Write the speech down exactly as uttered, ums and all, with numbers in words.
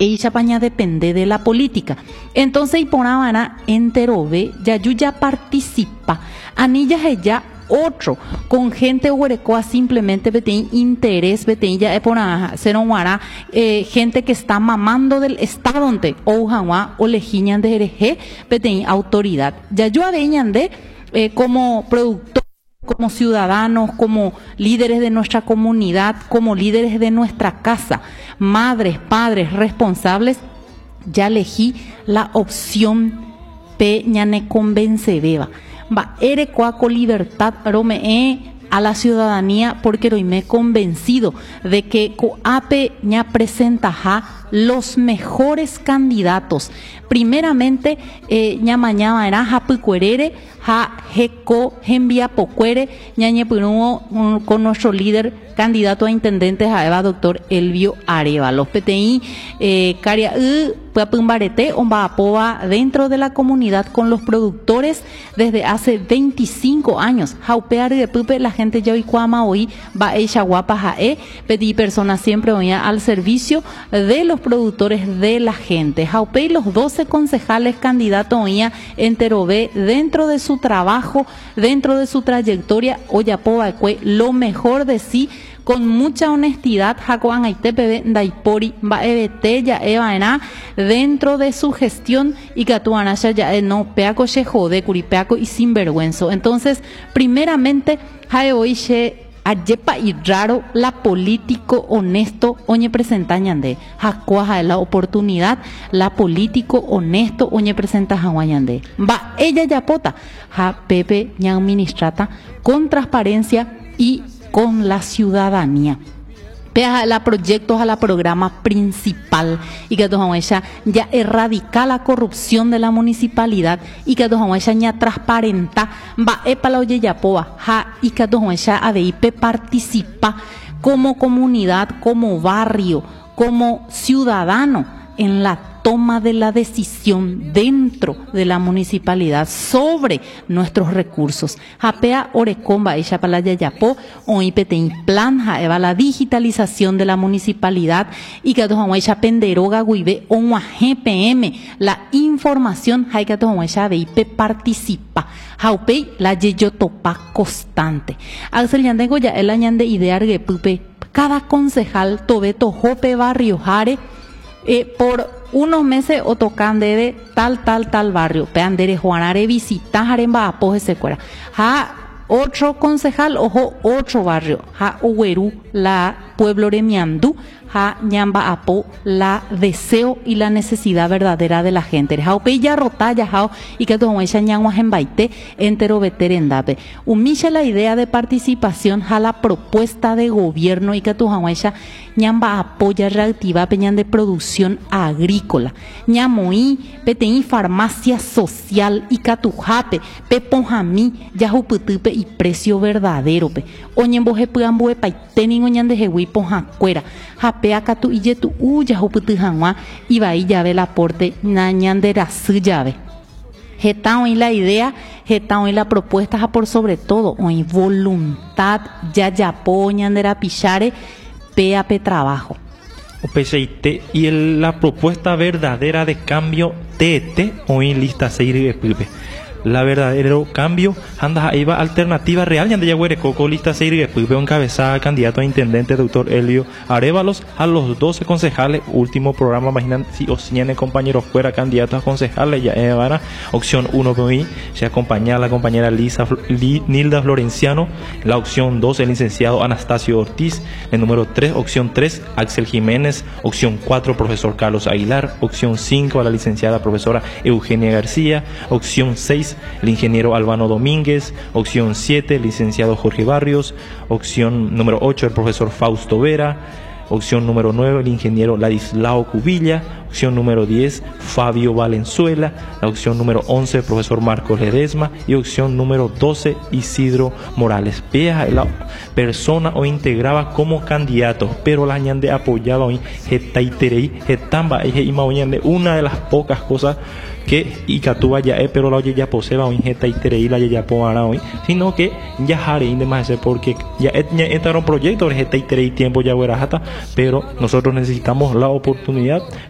ella paña depende de la política. Entonces, y por ahora, enterove, ya yo ya participa, anilla ella otro, con gente huerecoa simplemente betein interés, betein ya por será eh, gente que está mamando del estado ante o jawa o lejiñan de jereje, betein autoridad. Ya yo aveñan de eh, como productor, como ciudadanos, como líderes de nuestra comunidad, como líderes de nuestra casa, madres, padres, responsables, ya elegí la opción P ñane convence beba. Va, ere cuaco libertad, pero me he a la ciudadanía porque hoy me he convencido de que COAPE ña presenta ja los mejores candidatos. Primeramente, eh, ña mañana era ja pucuerere, ja jeco, envía pocuere, ñañe con nuestro líder candidato a intendente Jaeva, doctor Elvio Arevalo. P T I, eh, Caria U, Puapumbarete, Ombapoa, dentro de la comunidad con los productores desde hace veinticinco años. Jaupear de Pupe, la gente ya hoy cuama hoy va ella guapa jae, pedí personas siempre hoy al servicio de los productores de la gente. Jaupe y los doce concejales candidatos hoy en Terové, dentro de su trabajo, dentro de su trayectoria, Oyapoa, lo mejor de sí, con mucha honestidad, Jacoban Aitepebe, Daipori, Baebete, ya Evaena, dentro de su gestión, y Catuanasha ya no, Peaco se jode, Curipeaco y sinvergüenzo. Entonces, primeramente, Jaeoiche, Ayepa y raro, la político honesto, oñe presenta ñande, Jacoaja de la oportunidad, la político honesto, oñe presenta Jaguayande. Va, ella ya pota, ja Pepe ña administrata, con transparencia y con la ciudadanía. Pea la proyectos a la programa principal y que ella ya erradica la corrupción de la municipalidad y que ella ya transparenta va epa la oye ya poa ja y que ella a de participa como comunidad, como barrio, como ciudadano en la toma de la decisión dentro de la municipalidad sobre nuestros recursos. Japea Orecomba ella para la Yayapo o I P T I plan jaeva la digitalización de la municipalidad y que toja ella penderoga guibe o G P M la información hay que toja ella de I P participa. Jaupei la yeyotopa constante. Axel yandengo ya el añan de idear que pupe cada concejal tobeto jope barrio jare eh, por unos meses o tocan de tal, tal, tal barrio. Peandere Juanare visita Jaremba apoje se cuera. Ja otro concejal, ojo, otro barrio. Ja Uweru, la pueblo remiandú. Ja ñamba apo, la deseo y la necesidad verdadera de la gente. Ja upeya rotaya jao y que todo ella ñangua embaite entero veterendape. Humilla la idea de participación ja la propuesta de gobierno y que tu ella ñamba apoya reactiva peñan de producción agrícola. Ñamoí, peteí farmacia social y catujape, peponjamí, yajuputupe y precio verdadero pe. Oñemboje puamboe paitenin oñan de jehui ponjacuera. Japea tu y tu uya juputu janwa y va y llave el aporte nañandera su llave. Geta hoy la idea, geta hoy la propuesta, por sobre todo hoy voluntad, ya ya poñandera pichare, pea pe trabajo. O P C I T y el, la propuesta verdadera de cambio T T hoy lista seis de Pipe. La verdadero cambio anda ahí va alternativa real ya de Yagüere Coco lista seis de Pipe encabezada candidato a intendente doctor Elvio Arevalos a los doce concejales último programa imaginan si os tiene compañeros fuera candidatos a concejales ya eh, van a opción uno hoy se acompaña a la compañera Lisa Li, Nilda Florenciano, la opción dos el licenciado Anastasio Ortiz, el número tres opción tres Axel Jiménez, opción cuatro profesor Carlos Aguilar, opción cinco a la licenciada profesora Eugenia García, opción seis el ingeniero Albano Domínguez, opción siete el licenciado Jorge Barrios, opción número ocho el profesor Fausto Vera, opción número nueve el ingeniero Ladislao Cubilla, opción número diez Fabio Valenzuela, la opción número once el profesor Marcos Ledesma y opción número doce Isidro Morales. Vea la persona o integraba como candidato, pero la ñande apoyaba hoy Getaiterei, Getamba, de una de las pocas cosas que Icatúa ya es, pero la oye ya poseba hoy Getaiterei la ya poara hoy, sino que ya jare de más porque ya entraron proyectos de Getaiterei tiempo ya huera jata, pero nosotros necesitamos la oportunidad